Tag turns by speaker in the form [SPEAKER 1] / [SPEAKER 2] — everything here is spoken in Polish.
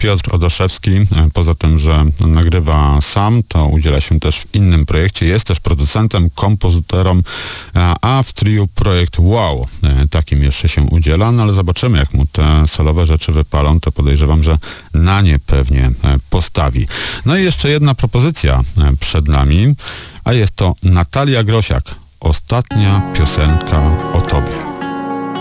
[SPEAKER 1] Piotr Odoszewski. Poza tym, że nagrywa sam, to udziela się też w innym projekcie. Jest też producentem, kompozytorem, a w triu projekt Wow, takim jeszcze się udziela. No ale zobaczymy, jak mu te solowe rzeczy wypalą, to podejrzewam, że na nie pewnie postawi. No i jeszcze jedna propozycja przed nami, a jest to Natalia Grosiak. Ostatnia piosenka o tobie.